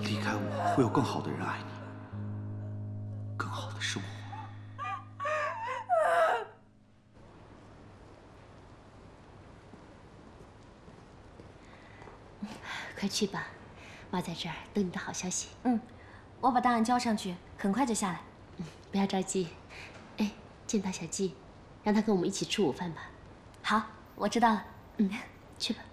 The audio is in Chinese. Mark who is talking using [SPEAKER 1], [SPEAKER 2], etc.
[SPEAKER 1] 离开我，会有更好的人爱你，更好的生活。
[SPEAKER 2] 快去吧，妈在这儿等你的好消息。
[SPEAKER 3] 我把档案交上去，很快就下来。
[SPEAKER 2] 不要着急。哎，见到小季，让他跟我们一起吃午饭吧。
[SPEAKER 3] 好，我知道了。
[SPEAKER 2] 去吧。